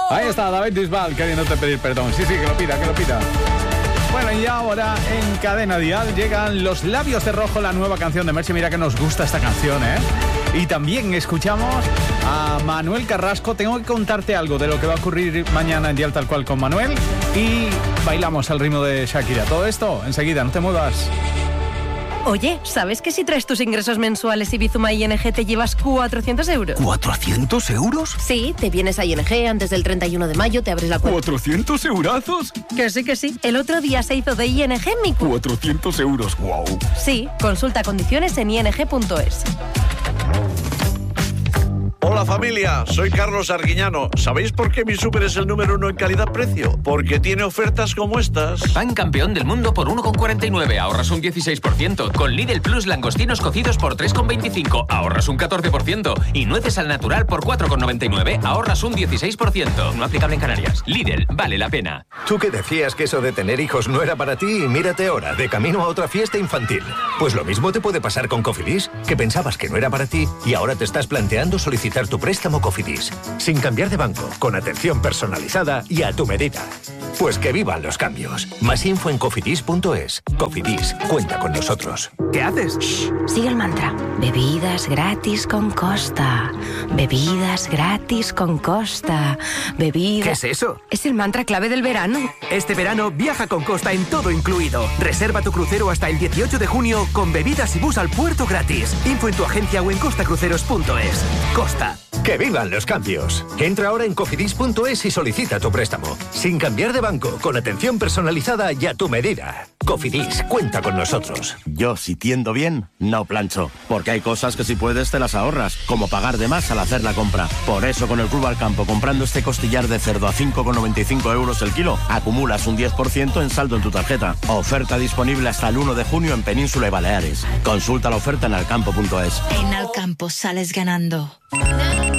Ahí está David Bisbal queriéndote pedir perdón. Sí, que lo pida. Bueno, y ahora en Cadena Dial llegan Los Labios de Rojo, la nueva canción de Merche. Mira que nos gusta esta canción, ¿eh? Y también escuchamos a Manuel Carrasco. Tengo que contarte algo de lo que va a ocurrir mañana en Dial Tal Cual con Manuel. Y bailamos al ritmo de Shakira. Todo esto enseguida, no te muevas. Oye, ¿sabes que si traes tus ingresos mensuales y Bizuma ING te llevas 400 euros? ¿400 euros? Sí, te vienes a ING antes del 31 de mayo, te abres la cuenta. ¿400 eurazos? Que sí. El otro día se hizo de ING mi cuenta. 400 euros, wow. Sí, consulta condiciones en ing.es. Hola familia, soy Carlos Arguiñano. ¿Sabéis por qué mi súper es el número 1 en calidad-precio? Porque tiene ofertas como estas. Pan campeón del mundo por 1,49, ahorras un 16%. Con Lidl Plus langostinos cocidos por 3,25, ahorras un 14%. Y nueces al natural por 4,99, ahorras un 16%. No aplicable en Canarias. Lidl, vale la pena. Tú que decías que eso de tener hijos no era para ti y mírate ahora, de camino a otra fiesta infantil. Pues lo mismo te puede pasar con Cofidis, que pensabas que no era para ti y ahora te estás planteando solicitar tu préstamo Cofidis, sin cambiar de banco, con atención personalizada y a tu medida. Pues que vivan los cambios. Más info en cofidis.es. Cofidis, cuenta con nosotros. ¿Qué haces? Sigue el mantra. Bebidas gratis con Costa. Bebidas gratis con Costa. Bebidas... ¿Qué es eso? Es el mantra clave del verano. Este verano viaja con Costa en todo incluido. Reserva tu crucero hasta el 18 de junio con bebidas y bus al puerto gratis. Info en tu agencia o en costacruceros.es. Costa. ¡Que vivan los cambios! Entra ahora en cofidis.es y solicita tu préstamo. Sin cambiar de banco, con atención personalizada y a tu medida. Cofidis, cuenta con nosotros. Yo, si tiendo bien, no plancho. Porque hay cosas que si puedes te las ahorras, como pagar de más al hacer la compra. Por eso con el Club Alcampo, comprando este costillar de cerdo a 5,95 euros el kilo, acumulas un 10% en saldo en tu tarjeta. Oferta disponible hasta el 1 de junio en Península y Baleares. Consulta la oferta en alcampo.es. En Alcampo sales ganando.